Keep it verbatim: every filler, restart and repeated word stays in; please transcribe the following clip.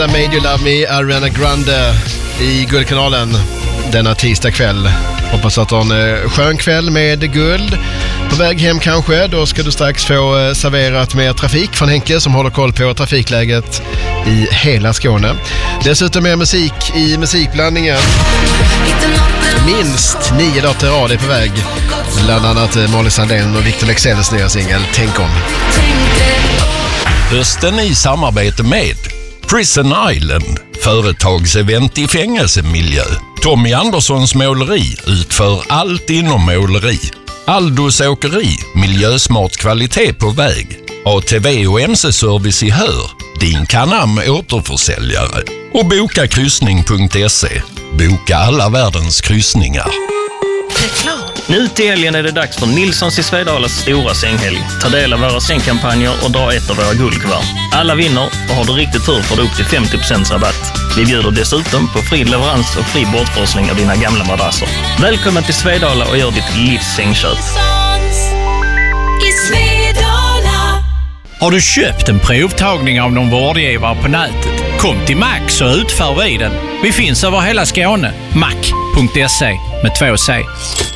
Made You Love Me, Ariana Grande i Guldkanalen denna tisdag kväll. Hoppas att du har en skön kväll med guld. På väg hem kanske, då ska du strax få serverat mer trafik från Henke som håller koll på trafikläget i hela Skåne. Dessutom mer musik i musikblandningen. Minst nio låtar i rad är på väg. Bland annat Molly Sandén och Victor Lexells nya singel Tänk om. Hösten i samarbete med Prison Island, företagsevent i fängelsemiljö. Tommy Anderssons måleri utför allt inom måleri. Aldos åkeri, miljösmart kvalitet på väg. A T V och M C-service i Hör, din Canam återförsäljare. Och boka kryssning punkt se. Boka alla världens kryssningar. Nu till helgen är det dags för Nilssons i Svedalas stora sänghelg. Ta del av våra sängkampanjer och dra ett av våra guldkuvert. Alla vinner och har du riktigt tur får du upp till femtio procent rabatt. Vi bjuder dessutom på fri leverans och fri bortforsling av dina gamla madrasser. Välkommen till Svedala och gör ditt livs sängköp. Har du köpt en provtagning av någon vårdgivare på nätet? Kom till Max så utför vi den. Vi finns över hela Skåne. mac punkt se med två C.